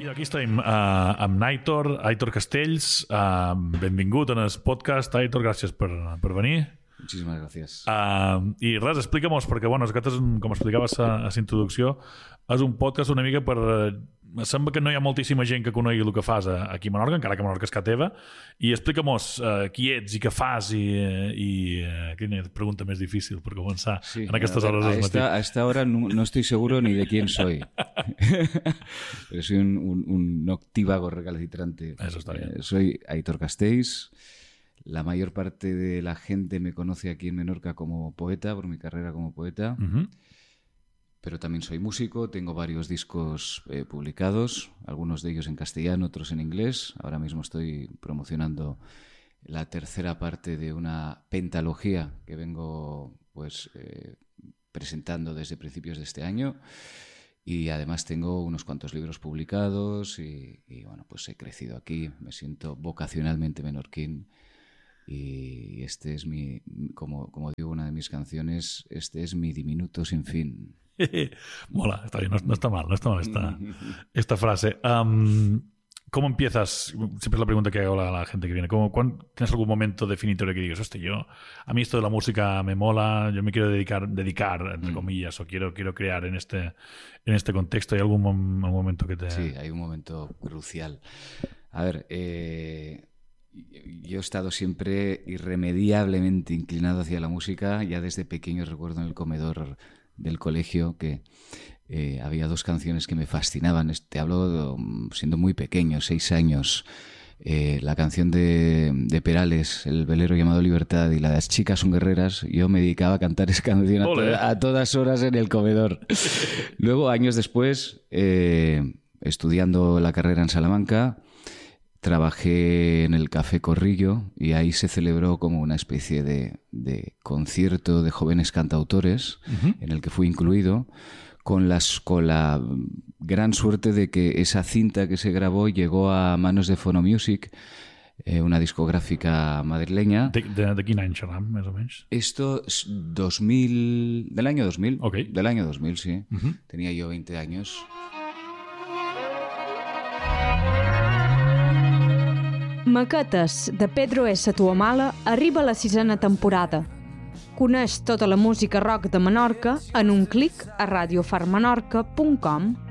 I aquí estem amb Aitor Castells. Benvingut en el podcast. Aitor, gràcies per venir. Muchísimas gracias. I res, explica-mos, perquè aquest, com explicaves a la introducció, és un podcast una mica per... Sembla que no hi ha moltíssima gent que conegui el que fas aquí a Menorca, encara que Menorca és casa teva, i explica-mos qui ets i què fas i quina pregunta més difícil per començar en aquestes hores del matí. A esta hora no estoy seguro ni de quién soy. Pero soy un noctívago recalcitrante. Eso está bien. Soy Aitor Castells. La mayor parte de la gente me conoce aquí en Menorca como poeta, por mi carrera como poeta. Uh-huh. Pero también soy músico, tengo varios discos publicados, algunos de ellos en castellano, otros en inglés. Ahora mismo estoy promocionando la tercera parte de una pentalogía que vengo presentando desde principios de este año. Y además tengo unos cuantos libros publicados y bueno, pues he crecido aquí, me siento vocacionalmente menorquín. Y este es como digo una de mis canciones, este es mi diminuto sin fin. Mola, está bien, no está mal esta frase. ¿Cómo empiezas? Siempre es la pregunta que hago a la gente que viene. ¿Tienes algún momento definitorio que digas, hostia, a mí esto de la música me mola, yo me quiero dedicar entre comillas, o quiero crear en este contexto? ¿Hay algún momento que te...? Sí, hay un momento crucial. A ver, yo he estado siempre irremediablemente inclinado hacia la música. Ya desde pequeño recuerdo en el comedor del colegio que había dos canciones que me fascinaban. Te hablo siendo muy pequeño, 6 años. La canción de Perales, El velero llamado Libertad, y la de Las chicas son guerreras. Yo me dedicaba a cantar esa canción a todas horas en el comedor. Luego, años después, estudiando la carrera en Salamanca, trabajé en el Café Corrillo y ahí se celebró como una especie de concierto de jóvenes cantautores, uh-huh, en el que fui incluido, con la gran suerte de que esa cinta que se grabó llegó a manos de Phonomusic, una discográfica madrileña. ¿De quin any xerram, més o menys? Esto es del año 2000. Okay. Del año 2000, sí. Uh-huh. Tenía yo 20 años. Maquetes, de Pedro S. Tuamala, arriba a la 6ª temporada. Coneix tota la música rock de Menorca en un clic a radiofarmenorca.com.